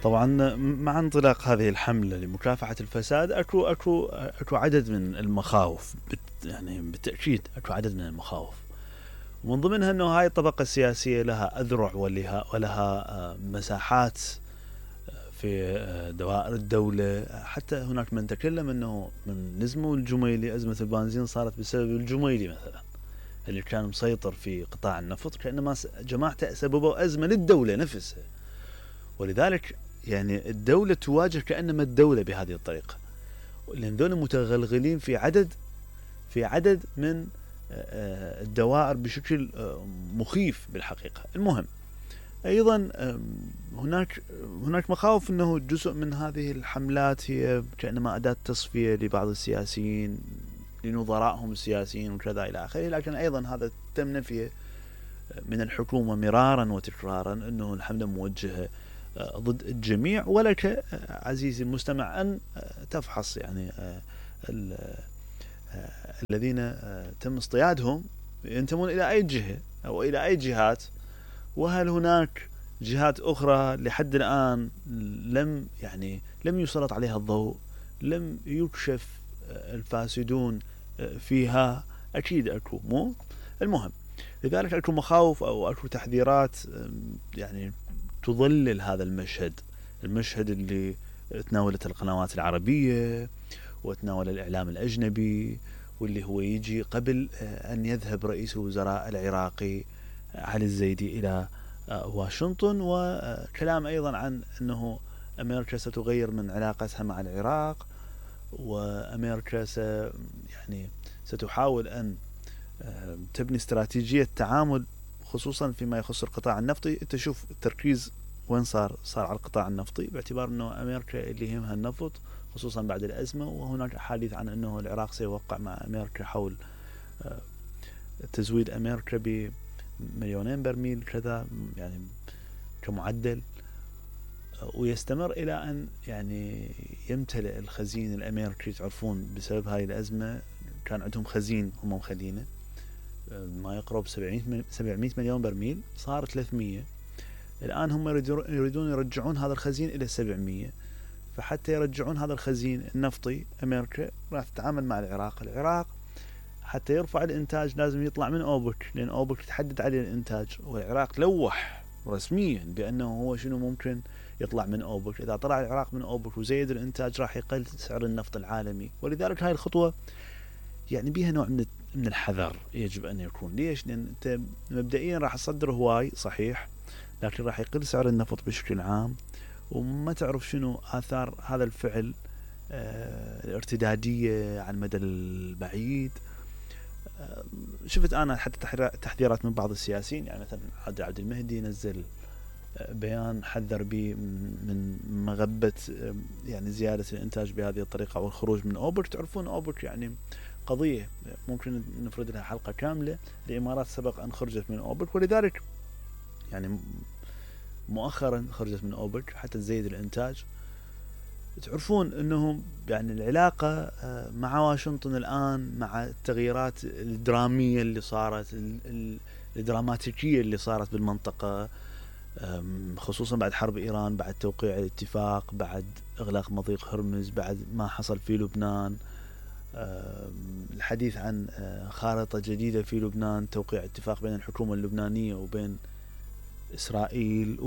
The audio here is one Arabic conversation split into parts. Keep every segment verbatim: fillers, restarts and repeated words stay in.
طبعا مع انطلاق هذه الحملة لمكافحة الفساد اكو اكو اكو عدد من المخاوف، يعني بالتأكيد اكو عدد من المخاوف، ومن ضمنها انه هاي الطبقة السياسية لها اذرع ولها ولها مساحات في دوائر الدولة. حتى هناك من تكلم انه من نزمو الجميلي ازمة البنزين صارت بسبب الجميلي مثلا اللي كان مسيطر في قطاع النفط، كأنما جماعته سببوا ازمة للدولة نفسها. ولذلك يعني الدولة تواجه كأنما الدولة بهذه الطريقة، لأن ذول متغلغلين في عدد في عدد من الدوائر بشكل مخيف بالحقيقة. المهم أيضا هناك هناك مخاوف أنه جزء من هذه الحملات هي كأنما أداة تصفية لبعض السياسيين لنظرائهم السياسيين وكذا إلى آخره، لكن أيضا هذا تم نفيه من الحكومة مرارا وتكرارا أنه الحملة موجهة ضد الجميع، ولك عزيزي المستمع أن تفحص يعني الذين تم اصطيادهم ينتمون إلى أي جهة أو إلى أي جهات، وهل هناك جهات أخرى لحد الآن لم يعني لم يسلط عليها الضوء، لم يكشف الفاسدون فيها. أكيد أكو، مو المهم. لذلك أكو مخاوف أو أكو تحذيرات يعني تظلل هذا المشهد المشهد اللي تناولت القنوات العربية وتناول الإعلام الأجنبي، واللي هو يجي قبل أن يذهب رئيس الوزراء العراقي علي الزيدي إلى واشنطن، وكلام أيضا عن أنه أمريكا ستغير من علاقتها مع العراق، وأمريكا س يعني ستحاول أن تبني استراتيجية تعامل خصوصا فيما يخص القطاع النفطي. تشوف التركيز وين صار صار على القطاع النفطي، باعتبار أنه أمريكا اللي يهمها النفط خصوصا بعد الأزمة، وهناك أحاديث عن أنه العراق سيوقع مع أمريكا حول تزويد أمريكا بمليونين برميل كذا يعني كمعدل، ويستمر إلى أن يعني يمتلئ الخزين الأمريكي. تعرفون بسبب هاي الأزمة كان عندهم خزين هم مخلينه ما يقرب سبعمائة مليون برميل، صار ثلاثمائة. الآن هم يريدون يرجعون هذا الخزين إلى سبعمائة، فحتى يرجعون هذا الخزين النفطي أمريكا راح تتعامل مع العراق. العراق حتى يرفع الإنتاج لازم يطلع من أوبك، لأن أوبك تحدد عليه الإنتاج، والعراق لوح رسميا بأنه هو شنو ممكن يطلع من أوبك. إذا طلع العراق من أوبك وزيد الإنتاج راح يقل سعر النفط العالمي. ولذلك هاي الخطوة يعني بيها نوع من من الحذر يجب أن يكون. ليش؟ لأن أنت مبدئيا راح تصدر هواي صحيح، لكن راح يقل سعر النفط بشكل عام، وما تعرف شنو آثار هذا الفعل آه الارتدادية على المدى البعيد. آه شفت أنا حتى تحذيرات من بعض السياسيين، يعني مثلا عادل عبد المهدي نزل آه بيان حذر به من مغبة آه يعني زيادة الإنتاج بهذه الطريقة أو الخروج من أوبك. تعرفون أوبك يعني قضية ممكن نفرد لها حلقة كاملة. الإمارات سبق أن خرجت من أوبك، ولذلك يعني مؤخرا خرجت من أوبك حتى تزيد الإنتاج. تعرفون أنهم يعني العلاقة مع واشنطن الآن مع التغييرات الدرامية اللي صارت الدراماتيكية اللي صارت بالمنطقة، خصوصا بعد حرب إيران، بعد توقيع الاتفاق، بعد إغلاق مضيق هرمز، بعد ما حصل في لبنان، الحديث عن خارطة جديدة في لبنان، توقيع اتفاق بين الحكومة اللبنانية وبين إسرائيل،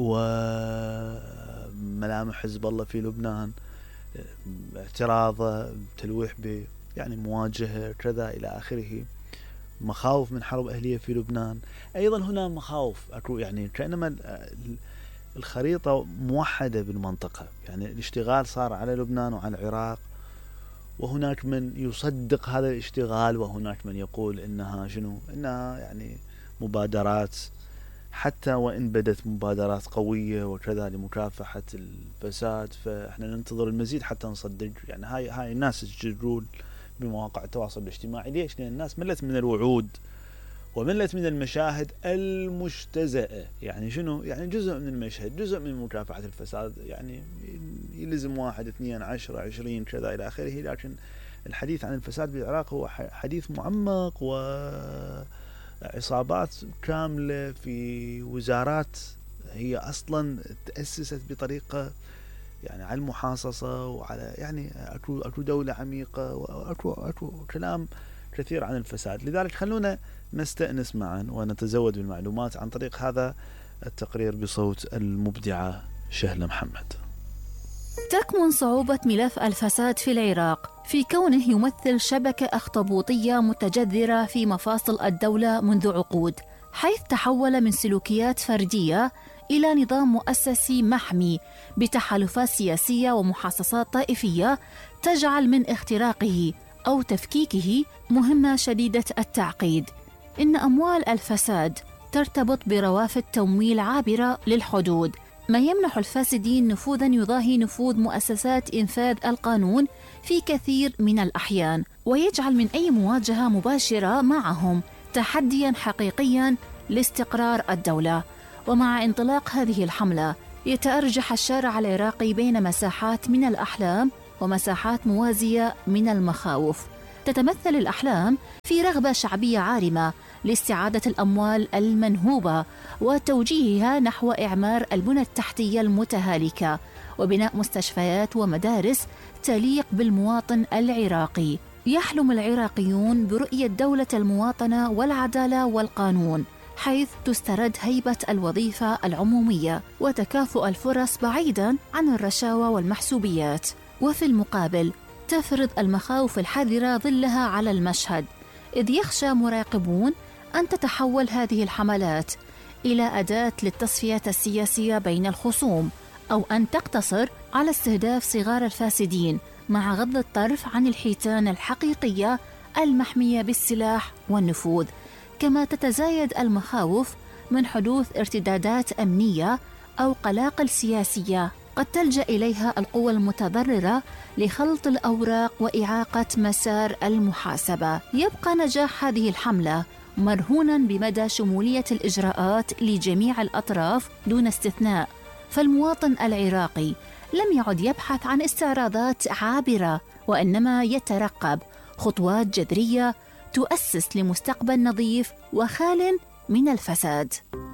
وملامح حزب الله في لبنان، اعتراضه، تلويح ب يعني مواجهة كذا إلى آخره، مخاوف من حرب أهلية في لبنان. أيضا هنا مخاوف أكو يعني كأنما الخريطة موحدة بالمنطقة، يعني الاشتغال صار على لبنان وعلى العراق، وهناك من يصدق هذا الاشتغال، وهناك من يقول إنها شنو إنها يعني مبادرات، حتى وإن بدت مبادرات قوية وكذا لمكافحة الفساد، فإحنا ننتظر المزيد حتى نصدق. يعني هاي هاي الناس تجرون بمواقع التواصل الاجتماعي. ليش؟ لأن الناس ملت من الوعود وملت من المشاهد المجتزأة. يعني شنو؟ يعني جزء من المشهد، جزء من مكافحة الفساد، يعني يلزم واحد اثنين عشرة عشرين كذا إلى آخره. لكن الحديث عن الفساد بالعراق هو حديث معمق، وعصابات كاملة في وزارات هي أصلا تأسست بطريقة يعني على المحاصصة وعلى يعني أكو أكو دولة عميقة وأكو أكو كلام كثير عن الفساد. لذلك خلونا نستأنس معا ونتزود بالمعلومات عن طريق هذا التقرير بصوت المبدعة شهلة محمد. تكمن صعوبة ملف الفساد في العراق في كونه يمثل شبكة أخطبوطية متجذرة في مفاصل الدولة منذ عقود، حيث تحول من سلوكيات فردية إلى نظام مؤسسي محمي بتحالفات سياسية ومحاصصات طائفية تجعل من اختراقه أو تفكيكه مهمة شديدة التعقيد. إن أموال الفساد ترتبط بروافد تمويل عابرة للحدود، ما يمنح الفاسدين نفوذاً يضاهي نفوذ مؤسسات إنفاذ القانون في كثير من الأحيان، ويجعل من أي مواجهة مباشرة معهم تحدياً حقيقياً لاستقرار الدولة. ومع انطلاق هذه الحملة يتأرجح الشارع العراقي بين مساحات من الأحلام ومساحات موازية من المخاوف. تتمثل الأحلام في رغبة شعبية عارمة لاستعادة الأموال المنهوبة وتوجيهها نحو إعمار البنى التحتية المتهالكة وبناء مستشفيات ومدارس تليق بالمواطن العراقي. يحلم العراقيون برؤية دولة المواطنة والعدالة والقانون، حيث تسترد هيبة الوظيفة العمومية وتكافؤ الفرص بعيداً عن الرشاوى والمحسوبيات. وفي المقابل تفرض المخاوف الحذرة ظلها على المشهد، إذ يخشى مراقبون أن تتحول هذه الحملات إلى أداة للتصفية السياسية بين الخصوم، أو أن تقتصر على استهداف صغار الفاسدين مع غض الطرف عن الحيتان الحقيقية المحمية بالسلاح والنفوذ. كما تتزايد المخاوف من حدوث ارتدادات أمنية أو قلاقل سياسية قد تلجأ إليها القوى المتضررة لخلط الأوراق وإعاقة مسار المحاسبة. يبقى نجاح هذه الحملة مرهونا بمدى شمولية الإجراءات لجميع الأطراف دون استثناء، فالمواطن العراقي لم يعد يبحث عن استعراضات عابرة، وإنما يترقب خطوات جذرية تؤسس لمستقبل نظيف وخال من الفساد.